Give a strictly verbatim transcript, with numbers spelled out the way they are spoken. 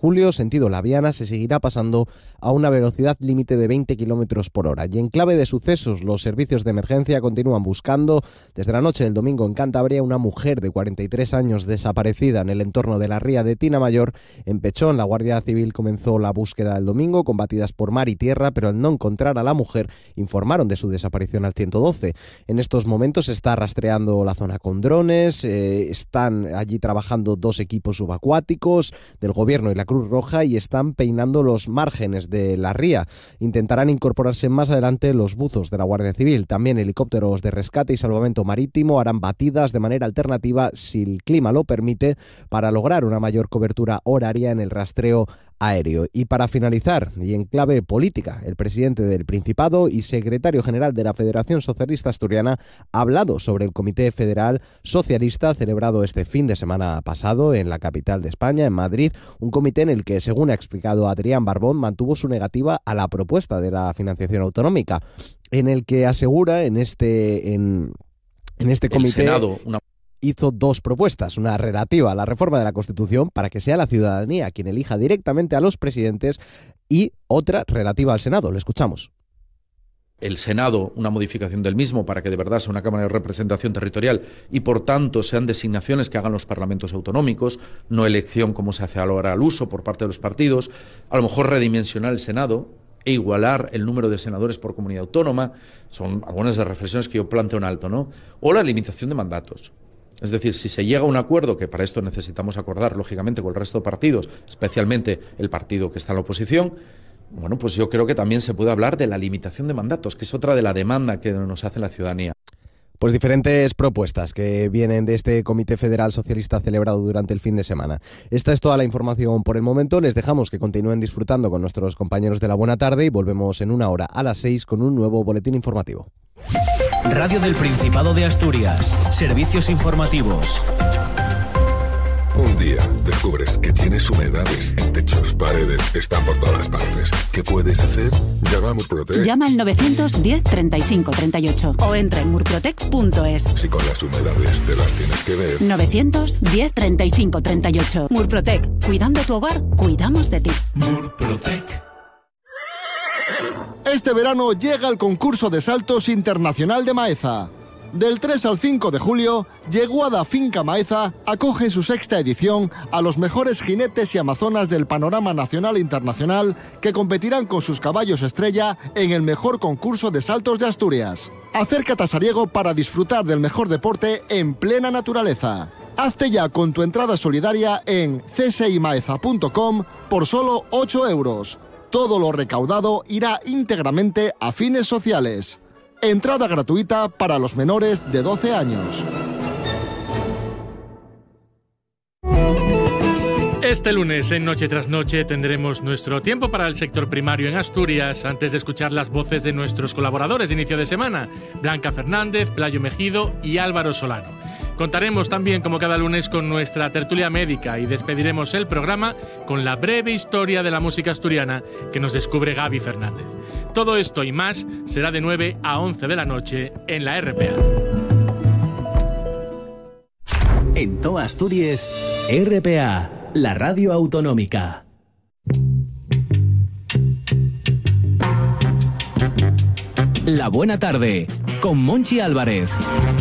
julio, sentido Laviana, se seguirá pasando a una velocidad límite de veinte kilómetros por hora. Y en clave de sucesos, los servicios de emergencia continúan buscando desde la noche del domingo en Cantabria una mujer de cuarenta y tres años desaparecida en el entorno de la ría de Tinamayor. En Pechón, la Guardia Civil comenzó la búsqueda el domingo con batidas por mar y tierra, pero al no encontrar a la mujer informaron de su desaparición al ciento doce. En estos momentos se está rastreando la zona con drones, eh, están allí trabajando dos equipos subacuáticos del Gobierno y la Cruz Roja y están peinando los márgenes de la ría. Intentarán incorporarse más adelante los buzos de la Guardia Civil. También helicópteros de rescate y salvamento marítimo harán batidas de manera alternativa, si el clima lo permite, para lograr una mayor cobertura horaria en el rastreo aéreo. Y para finalizar, y en clave política, el presidente del Principado y secretario general de la Federación Socialista Asturiana ha hablado sobre el Comité Federal Socialista celebrado este fin de semana pasado en la capital de España, en Madrid, un comité en el que, según ha explicado Adrián Barbón, mantuvo su negativa a la propuesta de la financiación autonómica, en el que asegura en este en, en este comité el Senado, una... hizo dos propuestas, una relativa a la reforma de la Constitución para que sea la ciudadanía quien elija directamente a los presidentes y otra relativa al Senado. Lo escuchamos. El Senado, una modificación del mismo para que de verdad sea una Cámara de Representación Territorial y por tanto sean designaciones que hagan los parlamentos autonómicos, no elección como se hace ahora al uso por parte de los partidos, a lo mejor redimensionar el Senado e igualar el número de senadores por comunidad autónoma, son algunas de las reflexiones que yo planteo en alto, ¿no? O la limitación de mandatos. Es decir, si se llega a un acuerdo, que para esto necesitamos acordar, lógicamente, con el resto de partidos, especialmente el partido que está en la oposición, bueno, pues yo creo que también se puede hablar de la limitación de mandatos, que es otra de la demanda que nos hace la ciudadanía. Pues diferentes propuestas que vienen de este Comité Federal Socialista celebrado durante el fin de semana. Esta es toda la información por el momento. Les dejamos que continúen disfrutando con nuestros compañeros de la buena tarde y volvemos en una hora a las seis con un nuevo boletín informativo. Radio del Principado de Asturias. Servicios informativos. Un día descubres que tienes humedades en techos, paredes, están por todas partes. ¿Qué puedes hacer? Llama a Murprotec. Llama al novecientos diez treinta y cinco treinta y ocho o entra en murprotec punto es. Si con las humedades te las tienes que ver. novecientos diez treinta y cinco treinta y ocho. Murprotec. Cuidando tu hogar, cuidamos de ti. Murprotec. Este verano llega el concurso de saltos internacional de Maeza. Del tres al cinco de julio, Yeguada Finca Maeza acoge en su sexta edición a los mejores jinetes y amazonas del panorama nacional e internacional que competirán con sus caballos estrella en el mejor concurso de saltos de Asturias. Acércate a Sariego para disfrutar del mejor deporte en plena naturaleza. Hazte ya con tu entrada solidaria en c s i maeza punto com por solo ocho euros. Todo lo recaudado irá íntegramente a fines sociales. Entrada gratuita para los menores de doce años. Este lunes, en Noche tras Noche, tendremos nuestro tiempo para el sector primario en Asturias, antes de escuchar las voces de nuestros colaboradores de inicio de semana, Blanca Fernández, Playo Mejido y Álvaro Solano. Contaremos también, como cada lunes, con nuestra tertulia médica y despediremos el programa con la breve historia de la música asturiana que nos descubre Gaby Fernández. Todo esto y más será de nueve a once de la noche en la R P A. En toda Asturias, R P A, la radio autonómica. La buena tarde, con Monchi Álvarez.